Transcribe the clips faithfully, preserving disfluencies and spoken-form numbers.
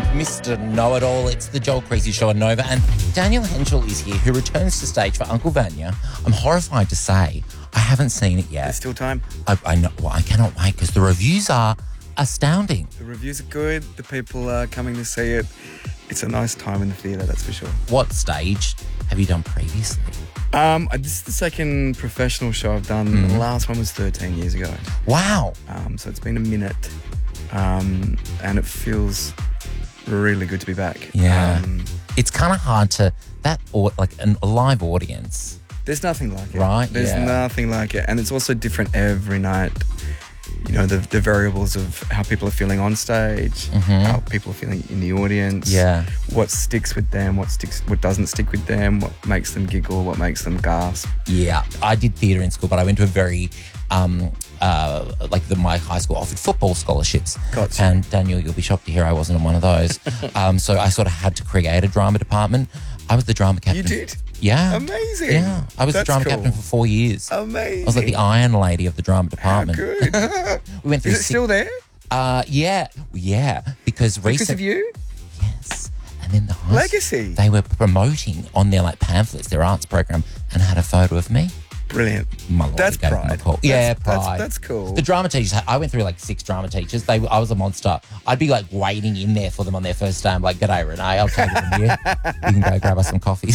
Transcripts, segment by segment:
Mister Know-It-All. It's the Joel Creasy Show on Nova. And Daniel Henschel is here, who returns to stage for Uncle Vanya. I'm horrified to say I haven't seen it yet. There's still time. I, I know. Well, I cannot wait because the reviews are astounding. The reviews are good. The people are coming to see it. It's a nice time in the theatre, that's for sure. What stage have you done previously? Um, this is the second professional show I've done. Mm. The last one was thirteen years ago. Wow. Um, so it's been a minute, um, and it feels really good to be back. Yeah. Um, it's kind of hard to, that, or like an, a live audience. There's nothing like it. Right, There's yeah. nothing like it. And it's also different every night. You know, the, the variables of how people are feeling on stage, mm-hmm. how people are feeling in the audience, yeah. what sticks with them, what sticks, what doesn't stick with them, what makes them giggle, what makes them gasp. Yeah, I did theatre in school, but I went to a very, um, uh, like the, my high school offered football scholarships. Gotcha. And Daniel, you'll be shocked to hear I wasn't in one of those. um, so I sort of had to create a drama department. I was the drama captain. You did? Yeah. Amazing. Yeah. I was That's the drama cool. captain for four years. Amazing. I was like the iron lady of the drama department. How good. we went through Is it six, still there? Uh, yeah. Yeah. Because recently. Because of you? Yes. And then the high Legacy. They were promoting on their like pamphlets, their arts program, and had a photo of me. Brilliant. My lord, That's gave them a pride. call. That's, Yeah, that's, pride. That's cool. The drama teachers, I went through like six drama teachers. They, I was a monster. I'd be like waiting in there for them on their first day. I'm like, g'day, Renee. I'll take it from here. You can go grab us some coffees.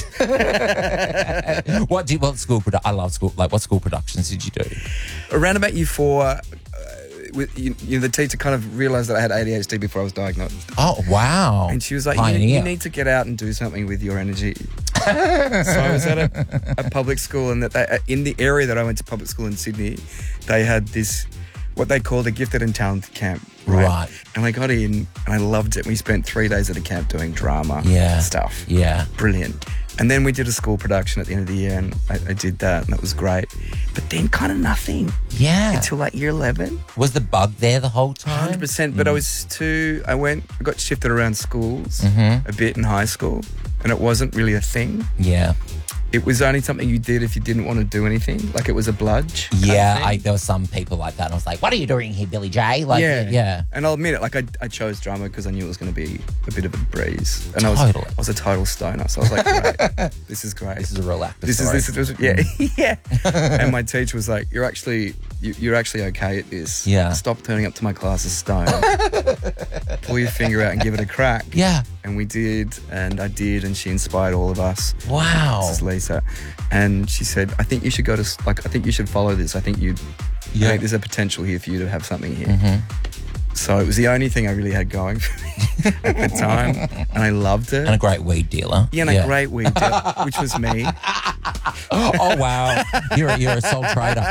what did, what school, produ- I love school, like what school productions did you do? Around about year four, uh, with, you, you know, the teacher kind of realised that I had A D H D before I was diagnosed. Oh, wow. And she was like, you, you need to get out and do something with your energy. So I was at a, a public school, and that they, in the area that I went to public school in Sydney, they had this, what they called a gifted and talented camp. Right. Right. And I got in and I loved it. We spent three days at a camp doing drama Yeah. stuff. Yeah. Brilliant. And then we did a school production at the end of the year, and I, I did that, and that was great. But then kind of nothing Yeah. until like year eleven. Was the bug there the whole time? one hundred percent. But I was too, I went, I got shifted around schools Mm-hmm. a bit in high school, and it wasn't really a thing. Yeah. It was only something you did if you didn't want to do anything. Like it was a bludge. kind of Yeah, thing. I, there were some people like that. And I was like, what are you doing here, Billy J? Like, yeah. yeah. And I'll admit it, like I, I chose drama because I knew it was going to be a bit of a breeze. And Totally. I was I was a total stoner. So I was like, great, this is great. This is a real actor This is, story. this is, this is, yeah, yeah. And my teacher was like, you're actually, you, you're actually okay at this. Yeah. Stop turning up to my class as stoned. Pull your finger out and give it a crack. Yeah. And we did, and I did, and she inspired all of us. Wow. This is Lisa. And she said, I think you should go to, like, I think you should follow this. I think you, Yeah. I think there's a potential here for you to have something here. Mm-hmm. So it was the only thing I really had going for me at the time. And I loved it. And a great weed dealer. yeah, and a great weed deal, which was me. Oh, wow. You're, a- you're a sole trader.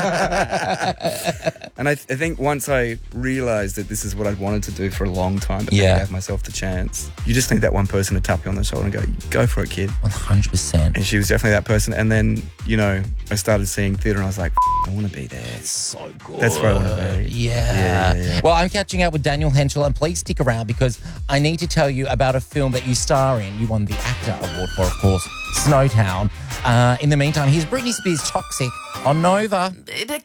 And I, th- I think once I realised that this is what I'd wanted to do for a long time, but Yeah. I gave myself the chance. You just need that one person to tap you on the shoulder and go, go for it, kid. one hundred percent. And she was definitely that person. And then, you know, I started seeing theatre, and I was like, I want to be there. It's so good. That's where I want to be. Yeah. Yeah, yeah, yeah. Well, I'm catching up with Daniel Henschel, and please stick around because I need to tell you about a film that you star in. You won the ACTA Award for, of course, Snowtown. Uh, in the meantime, here's Britney Spears' Toxic on Nova. Baby,